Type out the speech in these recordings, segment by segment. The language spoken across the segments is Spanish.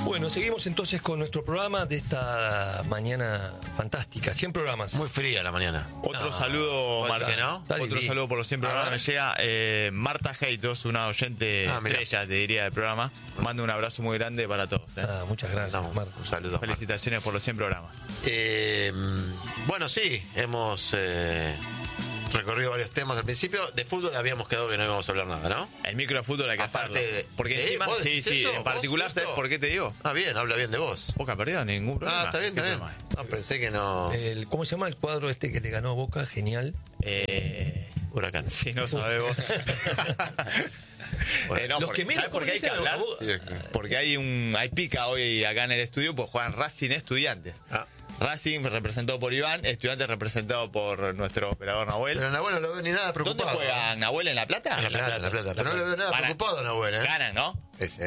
Bueno, seguimos entonces con nuestro programa de esta mañana fantástica. 100 programas. Muy fría la mañana. Otro saludo, Marta, ¿no? Otro saludo por los 100 programas. Nos llega Marta Heitos, una oyente estrella, te diría, del programa. Mando un abrazo muy grande para todos. Muchas gracias, Marta. Un saludo. Felicitaciones por los 100 programas. Bueno, sí, hemos recorrido varios temas al principio. De fútbol habíamos quedado que no íbamos a hablar nada, ¿no? El micro de fútbol hay que hacerlo. Porque encima, sí, en particular, ¿sabes por qué te digo? Bien, habla bien de vos. Boca perdido, ningún problema. Está bien. No, pensé que no. ¿Cómo se llama el cuadro este que le ganó a Boca? Genial. Huracán. Si no sabemos. Bueno, los que menos, ¿sabes por qué hay que hablar? Porque hay pica hoy acá en el estudio, pues juegan Racing Estudiantes. Racing representado por Iván, Estudiantes representado por nuestro operador Nahuel. Pero Nahuel no lo veo ni nada preocupado. ¿Dónde juega Nahuel? ¿En La Plata? En La Plata. Pero no lo veo nada preocupado, Nahuel, ¿eh? Ganan, ¿no?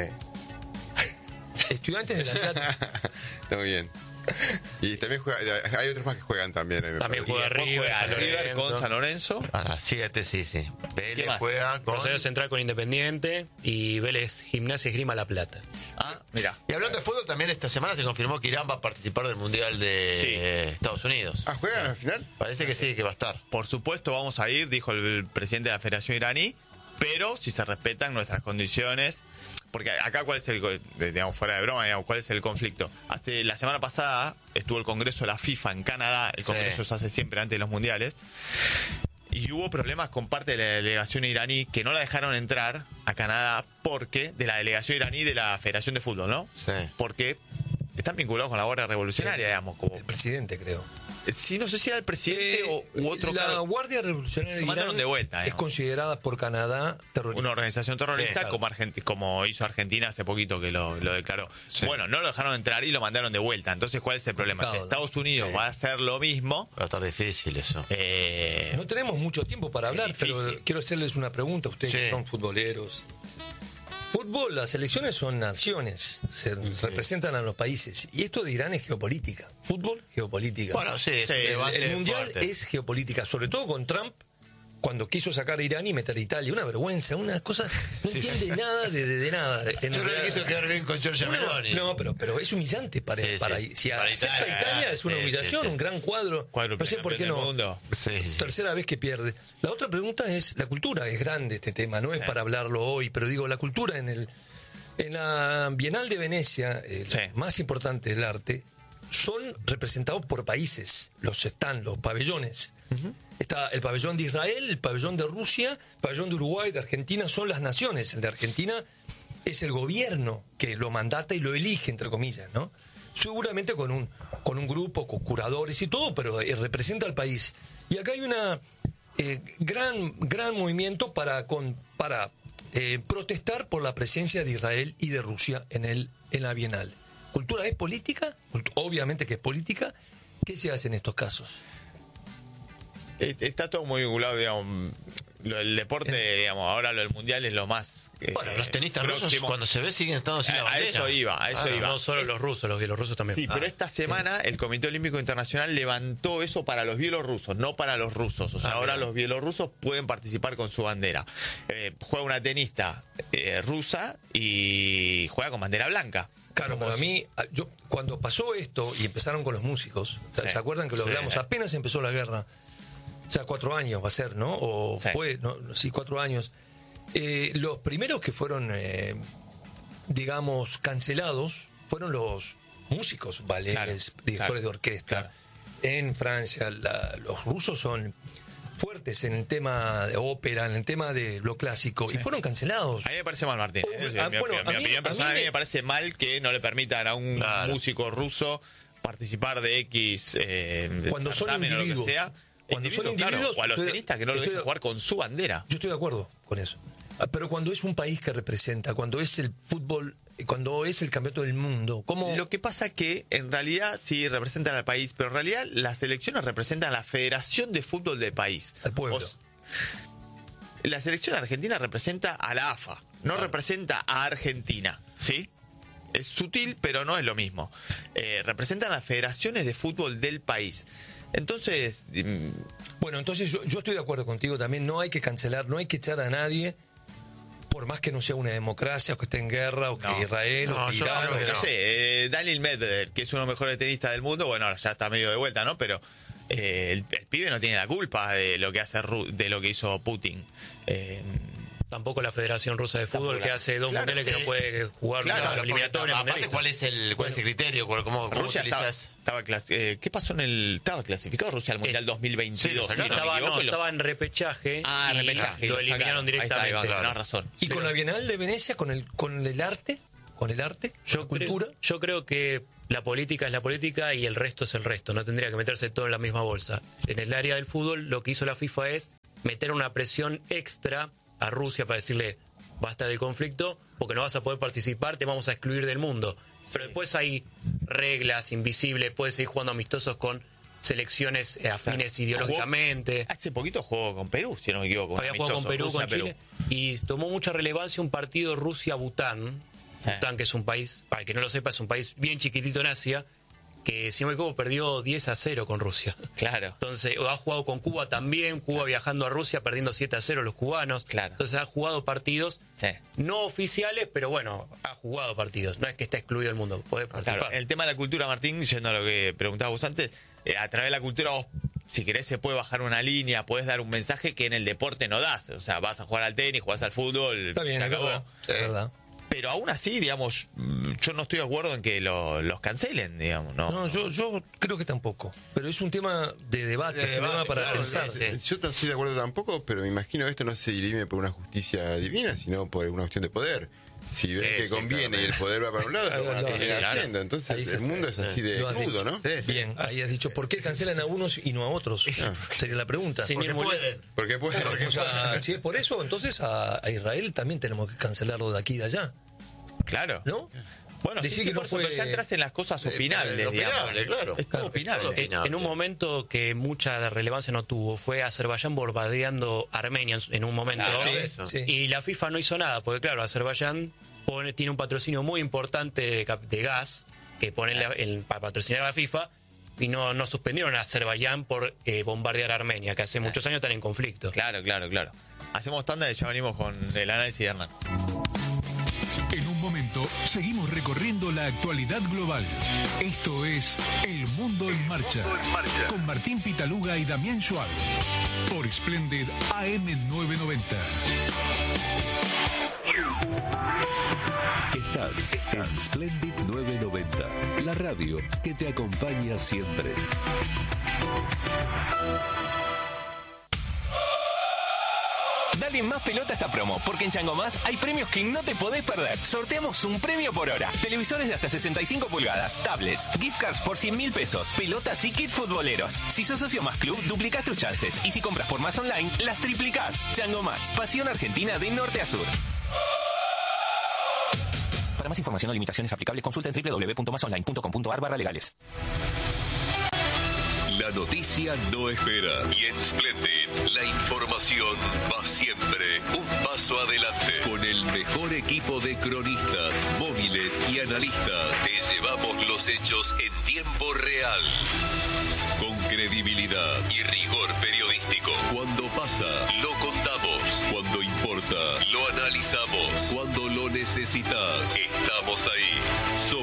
Estudiantes de La Plata. Está muy bien. Y también hay otros más que juegan también. También juega River con San Lorenzo. A las 7, sí. Vélez juega con Rosario Central con Independiente y Vélez Gimnasia Esgrima La Plata. Mira. Y hablando de fútbol, también esta semana se confirmó que Irán va a participar del Mundial de Estados Unidos. ¿Juegan al final? Parece que sí, que va a estar. Por supuesto vamos a ir, dijo el presidente de la Federación iraní, pero si se respetan nuestras condiciones. Porque acá, ¿cuál es digamos, fuera de broma, digamos, cuál es el conflicto? La semana pasada estuvo el Congreso de la FIFA en Canadá, el Congreso se hace siempre antes de los mundiales, y hubo problemas con parte de la delegación iraní que no la dejaron entrar a Canadá de la delegación iraní de la Federación de Fútbol, ¿no? Sí. Porque están vinculados con la Guardia Revolucionaria, digamos. Como el presidente, creo. Sí, no sé si era el presidente u otro. La Guardia Revolucionaria de Irán de vuelta, es considerada por Canadá terrorista. Una organización terrorista, claro. como hizo Argentina hace poquito que lo declaró. Sí. Bueno, no lo dejaron entrar y lo mandaron de vuelta. Entonces, ¿cuál es el problema? Si Estados Unidos va a hacer lo mismo... Va a estar difícil eso. No tenemos mucho tiempo para hablar, pero quiero hacerles una pregunta a ustedes que son futboleros. Fútbol, las elecciones son naciones, representan a los países. Y esto de Irán es geopolítica. Fútbol, geopolítica. Bueno, el Mundial es geopolítica, sobre todo con Trump, cuando quiso sacar a Irán y meter a Italia. Una vergüenza, una cosa... No entiende nada de nada. Yo creo que quiso quedar bien con Giorgia Meloni. No, pero es humillante para si acepta Italia es una humillación, un gran cuadro. No sé por qué no. Tercera vez que pierde. La otra pregunta es, la cultura es grande este tema, no es para hablarlo hoy, pero digo, la cultura en la Bienal de Venecia, más importante del arte, son representados por países, los pabellones. Está el pabellón de Israel, el pabellón de Rusia, el pabellón de Uruguay, de Argentina, son las naciones. El de Argentina es el gobierno que lo mandata y lo elige, entre comillas, ¿no? Seguramente con un grupo, con curadores y todo, pero representa al país. Y acá hay una gran movimiento para protestar por la presencia de Israel y de Rusia en la Bienal. ¿Cultura es política? Obviamente que es política. ¿Qué se hace en estos casos? Está todo muy vinculado, digamos, el deporte, digamos, ahora lo del mundial es lo más... Bueno, los tenistas rusos cuando se ve siguen estando sin la bandera. A eso iba. No solo los rusos, los bielorrusos también. Sí, pero esta semana el Comité Olímpico Internacional levantó eso para los bielorrusos, no para los rusos. O sea, ahora los bielorrusos pueden participar con su bandera. Juega una tenista rusa y juega con bandera blanca. Claro, para mí, cuando pasó esto y empezaron con los músicos, ¿se acuerdan que lo hablamos? Apenas empezó la guerra. O sea, 4 años va a ser, ¿no? O fue, ¿no? Sí, 4 años. Los primeros que fueron, digamos, cancelados fueron los músicos, ballets, directores de orquesta. Claro. En Francia, los rusos son fuertes en el tema de ópera, en el tema de lo clásico, y fueron cancelados. A mí me parece mal, Martín. Mi opinión personal, a mí me parece mal que no le permitan a un músico ruso participar de X cuando son individuos. Lo que sea. Cuando son individuos, o a los tenistas que no lo dejen jugar con su bandera. Yo estoy de acuerdo con eso. Pero cuando es un país que representa, cuando es el fútbol, cuando es el campeonato del mundo, ¿cómo? Lo que pasa que en realidad sí representan al país, pero en realidad las elecciones representan a la Federación de Fútbol del país. Al pueblo. La selección argentina representa a la AFA, no representa a Argentina, ¿sí? Es sutil, pero no es lo mismo. Representan a las federaciones de fútbol del país. Entonces... Bueno, entonces yo estoy de acuerdo contigo también. No hay que cancelar, no hay que echar a nadie. Por más que no sea una democracia, o que esté en guerra, o que Israel, o que Irán. No sé, Daniel Medvedev, que es uno de los mejores tenistas del mundo, bueno, ahora ya está medio de vuelta, ¿no? Pero el pibe no tiene la culpa de lo que hizo Putin. Tampoco la Federación Rusa de Fútbol, que hace 2 mundiales que no puede jugar la eliminatoria. Aparte, ¿cuál es el criterio? ¿Cómo Rusia utilizas? ¿Qué pasó estaba clasificado Rusia al Mundial 2022? Sí, estaba en repechaje. Repechaje. Lo eliminaron directamente. Tenés razón. ¿Y con la Bienal de Venecia, con el arte? Yo creo que la política es la política y el resto es el resto. No tendría que meterse todo en la misma bolsa. En el área del fútbol, lo que hizo la FIFA es meter una presión extra a Rusia para decirle: basta del conflicto, porque no vas a poder participar, te vamos a excluir del mundo. Pero después hay reglas invisibles, puedes seguir jugando amistosos con selecciones afines ideológicamente. Hace poquito jugó con Perú, si no me equivoco. Había jugado con Perú, con Chile. Y tomó mucha relevancia un partido Rusia-Bután. Sí. Bután, que es un país, para el que no lo sepa, es un país bien chiquitito en Asia, que si no me equivoco perdió 10-0 con Rusia. Claro. Entonces ha jugado con Cuba también, Cuba viajando a Rusia perdiendo 7-0 los cubanos. Claro. Entonces ha jugado partidos no oficiales, pero bueno, ha jugado partidos. No es que está excluido del mundo, puede participar. Claro. El tema de la cultura, Martín, yendo a lo que preguntabas vos antes, a través de la cultura vos, si querés, se puede bajar una línea, podés dar un mensaje que en el deporte no das. O sea, vas a jugar al tenis, jugás al fútbol, está bien, se acabó. Es verdad. Pero aún así, digamos, yo no estoy de acuerdo en que los cancelen, digamos, ¿no? No, yo creo que tampoco. Pero es un tema de debate, un tema para pensar. Yo no estoy de acuerdo tampoco, pero me imagino que esto no se dirime por una justicia divina, sino por una cuestión de poder. Si ven que conviene y el poder va para un lado, lo van a terminar haciendo. Entonces el mundo es así de crudo, ¿no? Bien, ahí has dicho, ¿por qué cancelan a unos y no a otros? Sería la pregunta. Porque pueden. Porque pueden. O sea, si es por eso, entonces a Israel también tenemos que cancelarlo de aquí y de allá. Claro. ¿No? Bueno, decir que no fue... pero ya entras en las cosas opinables, opinable, claro. Es todo opinable. En un momento que mucha relevancia no tuvo, fue Azerbaiyán bombardeando Armenia en un momento. Claro, sí. Y la FIFA no hizo nada, porque claro, Azerbaiyán tiene un patrocinio muy importante de gas, que pone para patrocinar a la FIFA, y no suspendieron a Azerbaiyán por bombardear a Armenia, que hace muchos años están en conflicto. Claro. Hacemos tanda y ya venimos con el análisis de Hernán. En un momento, seguimos recorriendo la actualidad global. Esto es El Mundo en Marcha, con Martín Pitaluga y Damián Schwab, por Splendid AM 990. Estás en Splendid 990, la radio que te acompaña siempre. Dale más pelota a esta promo, porque en Chango Más hay premios que no te podés perder. Sorteamos un premio por hora. Televisores de hasta 65 pulgadas, tablets, gift cards por 100.000 pesos, pelotas y kits futboleros. Si sos socio Más Club, duplicás tus chances. Y si compras por Más Online, las triplicás. Chango Más, pasión argentina de norte a sur. Para más información o limitaciones aplicables, consulta en www.masonline.com.ar/legales. La noticia no espera. Y en Splendid, la información va siempre un paso adelante. Con el mejor equipo de cronistas, móviles y analistas, te llevamos los hechos en tiempo real. Con credibilidad y rigor periodístico. Cuando pasa, lo contamos. Cuando importa, lo analizamos. Cuando lo necesitas, estamos ahí.